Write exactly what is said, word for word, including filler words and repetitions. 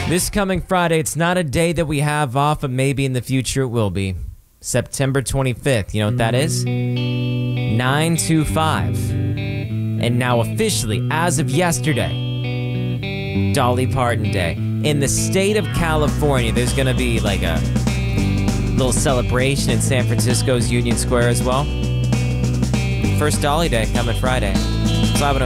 This coming Friday, it's not a day that we have off, but maybe in the future it will be. September twenty-fifth. You know what that is? nine two five. And now officially, as of yesterday, Dolly Parton Day. In the state of California, there's going to be like a little celebration in San Francisco's Union Square as well. First Dolly Day coming Friday.